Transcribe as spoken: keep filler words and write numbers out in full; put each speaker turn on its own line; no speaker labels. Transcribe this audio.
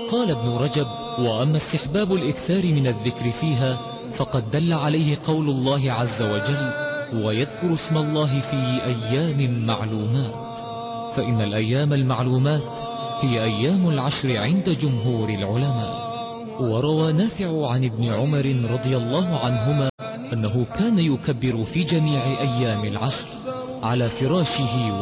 قال ابن رجب: وأما استحباب الإكثار من الذكر فيها فقد دل عليه قول الله عز وجل: ويذكر اسم الله في أيام معلومات. فإن الأيام المعلومات هي أيام العشر عند جمهور العلماء. وروى نافع عن ابن عمر رضي الله عنهما أنه كان يكبر في جميع أيام العشر على فراشه